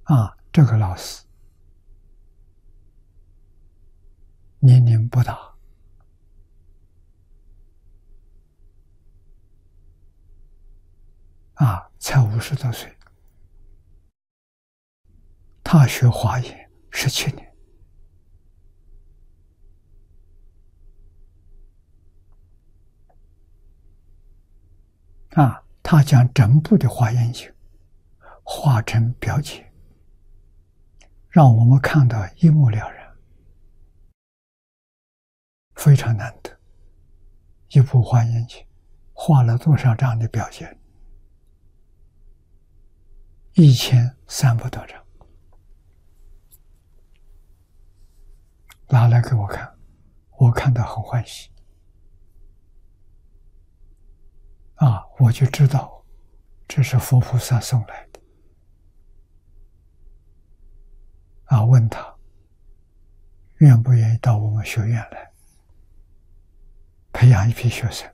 这个老师年龄不大，才50多岁，他学华严17年，他将整部的华严经画成表解，让我们看到一目了然，非常难得。一部华严经画了多少张的表解？1300多张，拿来给我看，我看到很欢喜。我就知道这是佛菩萨送来的。问他愿不愿意到我们学院来培养一批学生。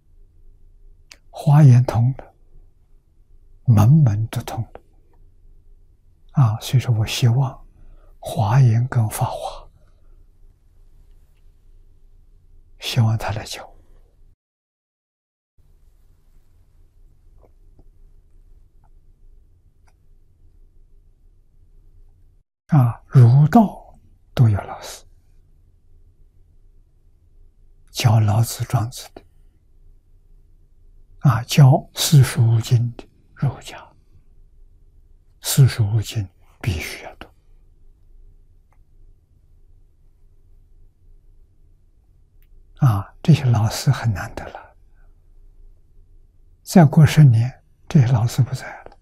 华严通的，门门都通的。所以说我希望华严跟法华，希望他来教。儒道都有老师，教老子、庄子的，教四书五经的儒家，四书五经必须要读。这些老师很难得了。再过10年，这些老师不在了。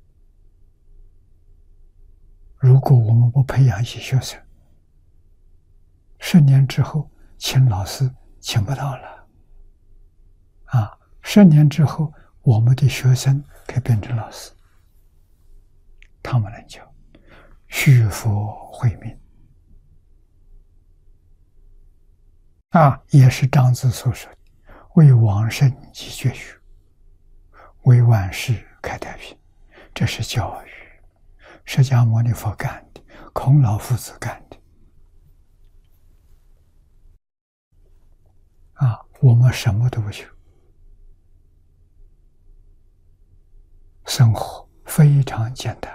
如果我们不培养一些学生，10年之后请老师请不到了。10年之后，我们的学生可以变成老师，他们能教，续佛慧命。也是庄子所说的“为往圣继绝学，为万世开太平”，这是教育。释迦牟尼佛干的，孔老夫子干的。我们什么都不求，生活非常简单。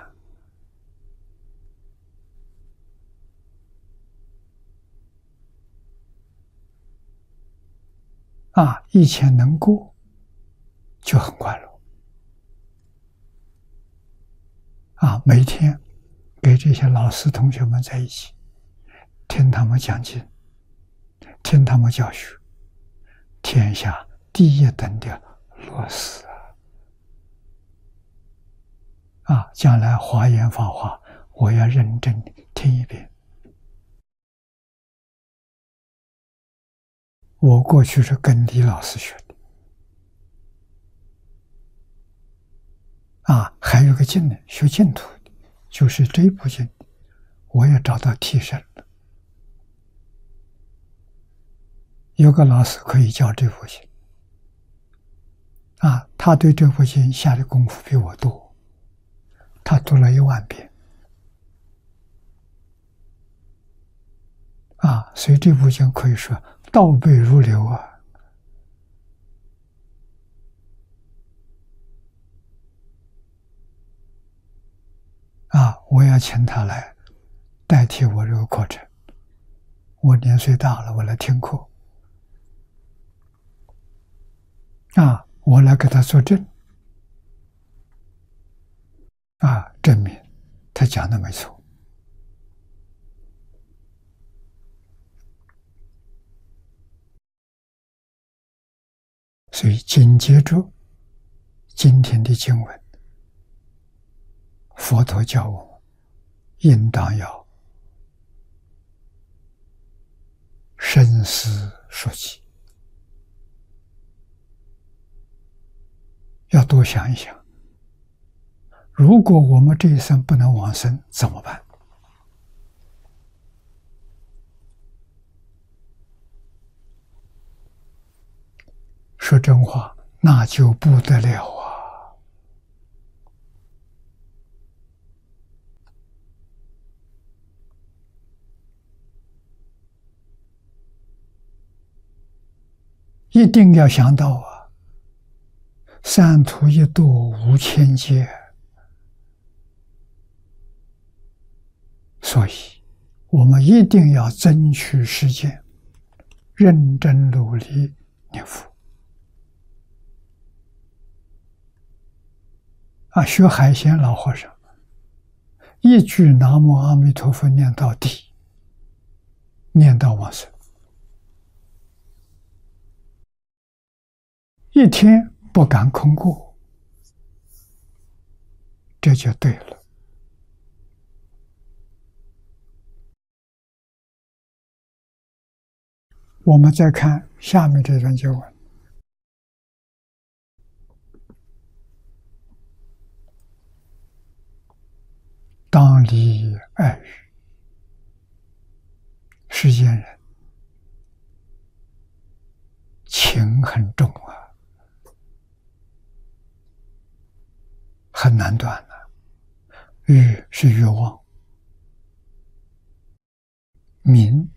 一天能过就很快乐。每天给这些老师同学们在一起，听他们讲经，听他们教学，天下第一等的乐事将来华严法华，我要认真听一遍。我过去是跟李老师学的。还有个经呢，学净土的，就是这部经，我也找到替身了。有个老师可以教这部经，他对这部经下的功夫比我多，他读了10000遍。所以这部经可以说倒背如流我要请他来代替我这个课程。我年岁大了，我来听课。我来给他作证。证明他讲的没错。所以紧接着今天的经文，佛陀教我们应当要深思熟记，要多想一想，如果我们这一生不能往生怎么办？说真话，那就不得了一定要想到啊，三途一度无千劫，所以我们一定要争取时间，认真努力念佛。学海鲜老和尚，一句南无阿弥陀佛念到底，念到往生，一天不敢空过，这就对了。我们再看下面这段经文。当离爱语，世间人情很重啊，很难断的。欲是欲望，名